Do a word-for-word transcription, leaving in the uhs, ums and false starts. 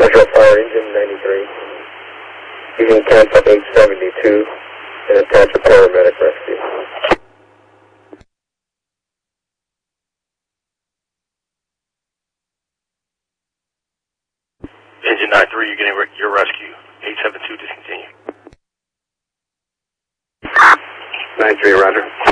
Metro Fire Engine ninety-three. Using Tampa eight seventy-two and attach a paramedic rescue. Engine nine three, you're getting re your rescue. eight seven two, discontinue. nine three, roger.